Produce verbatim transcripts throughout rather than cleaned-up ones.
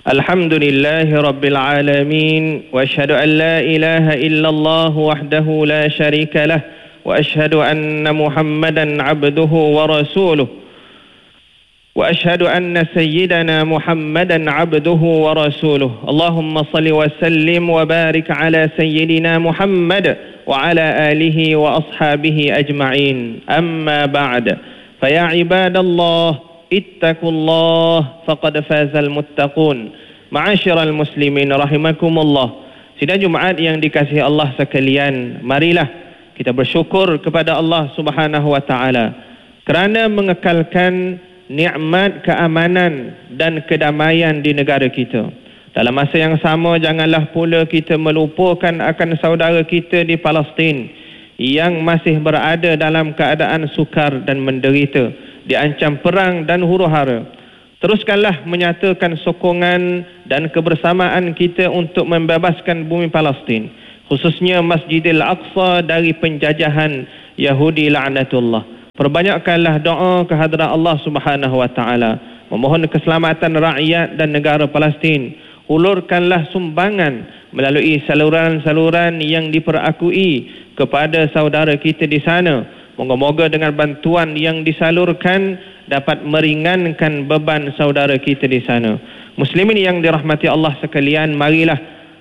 Alhamdulillahi Rabbil Alamin. Wa ashhadu an la ilaha illallah wahdahu la sharika lah. Wa ashhadu anna Muhammadan abduhu wa rasuluh. Wa ashhadu anna sayyidana Muhammadan abduhu wa rasuluh. Allahumma salli wa sallim wa barik ala sayyidina Muhammad wa ala alihi wa ashabihi ajma'in. Amma ba'd. Faya ibadallah ittaqullah faqad fazal muttaqun. Ma'asyiral muslimin rahimakumullah. Sidang Jumaat yang dikasihi Allah sekalian, marilah kita bersyukur kepada Allah Subhanahu wa taala kerana mengekalkan nikmat keamanan dan kedamaian di negara kita. Dalam masa yang sama, janganlah pula kita melupakan akan saudara kita di Palestin yang masih berada dalam keadaan sukar dan menderita, diancam perang dan huru-hara. Teruskanlah menyatakan sokongan dan kebersamaan kita untuk membebaskan bumi Palestin, khususnya Masjidil Aqsa dari penjajahan Yahudi la'natullah. Perbanyakkanlah doa kehadrat Allah Subhanahu wa taala, memohon keselamatan rakyat dan negara Palestin. Ulurkanlah sumbangan melalui saluran-saluran yang diperakui kepada saudara kita di sana. Moga-moga dengan bantuan yang disalurkan dapat meringankan beban saudara kita di sana. Muslimin yang dirahmati Allah sekalian, marilah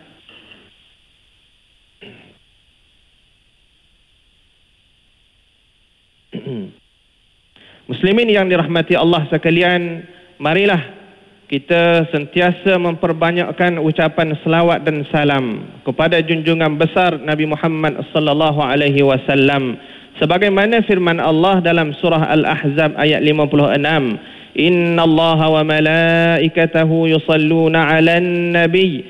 Muslimin yang dirahmati Allah sekalian, marilah kita sentiasa memperbanyakkan ucapan selawat dan salam kepada junjungan besar Nabi Muhammad sallallahu alaihi wasallam, sebagaimana firman Allah dalam surah Al-Ahzab ayat lima puluh enam, innallaha wa malaikatahu yusalluna 'alan nabiy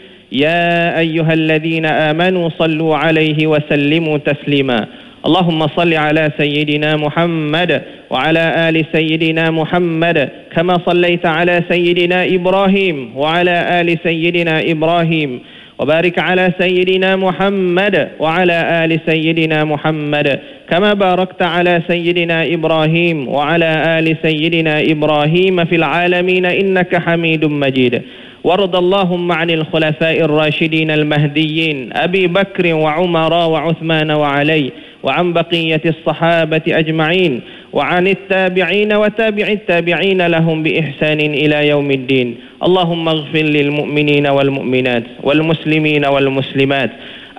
ya ayyuhalladzina amanu sallu 'alaihi wa sallimu taslima. Allahumma salli ala sayyidina Muhammad wa ala ali sayyidina Muhammad kama sallaita ala sayyidina Ibrahim wa ala ali sayyidina Ibrahim wa barik ala sayyidina Muhammad wa ala ali sayyidina Muhammad kama barakta ala sayyidina Ibrahim wa ala ali sayyidina Ibrahim fil alamin innaka Hamidum Majid. وارض اللهم عن الخلفاء الراشدين المهديين أبي بكر وعمر وعثمان وعلي وعن بقية الصحابة أجمعين وعن التابعين وتابع التابعين لهم بإحسان إلى يوم الدين. اللهم اغفر للمؤمنين والمؤمنات والمسلمين والمسلمات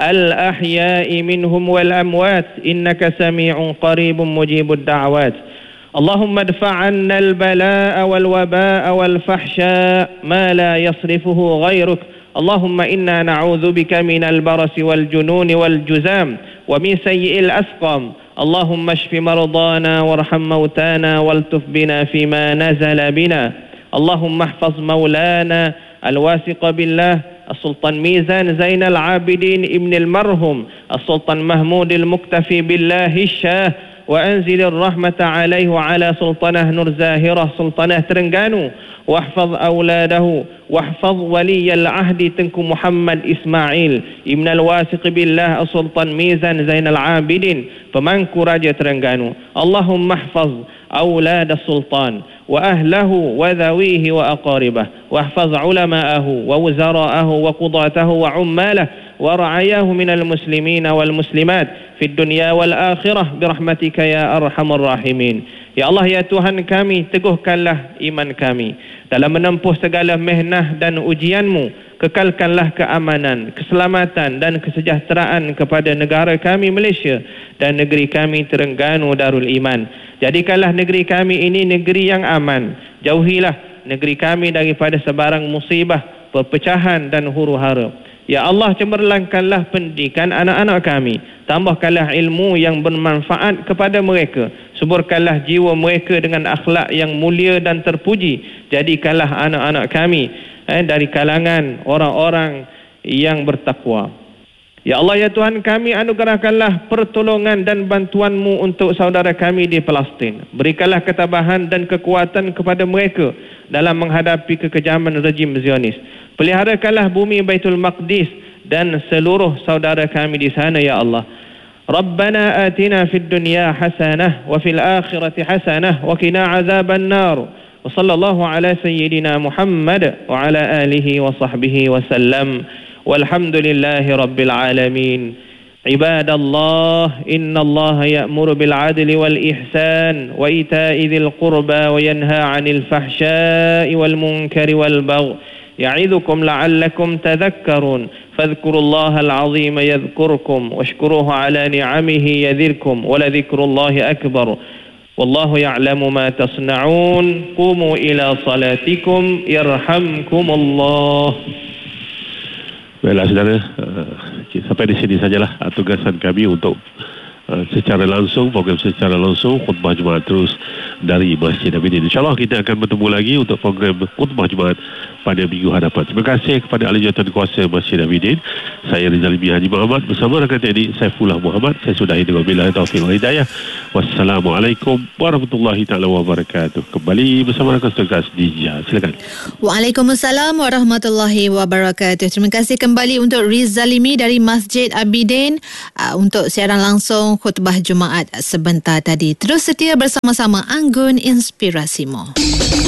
الأحياء منهم والأموات إنك سميع قريب مجيب الدعوات. اللهم ادفع عنا البلاء والوباء والفحشاء ما لا يصرفه غيرك. اللهم إنا نعوذ بك من البرص والجنون والجزام ومن سيء الأسقام. اللهم اشف مرضانا وارحم موتانا والطف بنا فيما نزل بنا. اللهم احفظ مولانا الواثق بالله السلطان ميزان زين العابدين ابن المرهم السلطان محمود المكتفي بالله الشاه، وأنزل الرحمة عليه وعلى سلطنه نور زاهرة سلطنه ترنغانو، واحفظ أولاده واحفظ ولي العهد تنكو محمد إسماعيل ابن الواثق بالله السلطان ميزان زين العابدين فمنكو راجة ترنغانو. اللهم احفظ أولاد السلطان وأهله وذويه وأقاربه، واحفظ علماءه ووزراءه وقضاته وعماله ورعاياه من المسلمين والمسلمات في الدنيا والآخرة برحمتك يا أرحم الراحمين. Ya Allah, ya Tuhan kami, teguhkanlah iman kami dalam menempuh segala mihnah dan ujianmu. Kekalkanlah keamanan, keselamatan dan kesejahteraan kepada negara kami Malaysia dan negeri kami Terengganu Darul Iman. Jadikanlah negeri kami ini negeri yang aman. Jauhilah negeri kami daripada sebarang musibah, perpecahan dan huru-hara. Ya Allah, cemerlangkanlah pendidikan anak-anak kami. Tambahkanlah ilmu yang bermanfaat kepada mereka. Suburkanlah jiwa mereka dengan akhlak yang mulia dan terpuji. Jadikanlah anak-anak kami eh, dari kalangan orang-orang yang bertakwa. Ya Allah, ya Tuhan kami, anugerahkanlah pertolongan dan bantuan-Mu untuk saudara kami di Palestin. Berikanlah ketabahan dan kekuatan kepada mereka dalam menghadapi kekejaman rejim Zionis. Peliharakanlah bumi Baitul Maqdis dan seluruh saudara kami di sana, ya Allah. Rabbana atina fid dunya hasanah wa fil akhirati hasanah wa qina azaban nar. Wa sallallahu ala sayyidina Muhammad wa ala alihi wa sahbihi wa sallam. Walhamdulillahi rabbil alamin. Ibadallah, inna Allah ya'muru bil adli wal ihsan wa ita'i dhil qurba wa yanha 'anil fahsya'i wal munkari wal baghi. يعظكم لعلكم تذكرون فاذكروا الله العظيم يذكركم واشكروه على نعمه يذركم ولذكر الله أكبر والله يعلم ما تصنعون قوموا إلى صلاتكم يرحمكم الله. Baiklah saudara, uh, sampai di sini sajalah uh, tugasan kami untuk uh, secara langsung, program secara langsung khutbah Jumaat terus dari Masjid Abidin. InsyaAllah kita akan bertemu lagi untuk program khutbah Jumaat pada minggu hadapan. Terima kasih kepada Ahli Jawatan Kuasa Masjid Abidin. Saya Rizal Ibn Haji Muhammad bersama rakan teknik Saifullah Muhammad. Saya sudahi dengan billahi taufiq wal hidayah. Wassalamualaikum warahmatullahi taala wabarakatuh. Kembali bersama rakan tugas Dija. Silakan. Waalaikumsalam warahmatullahi wabarakatuh. Terima kasih kembali untuk Rizalimi dari Masjid Abidin uh, untuk siaran langsung khutbah Jumaat sebentar tadi. Terus setia bersama-sama Anggun Inspirasimu.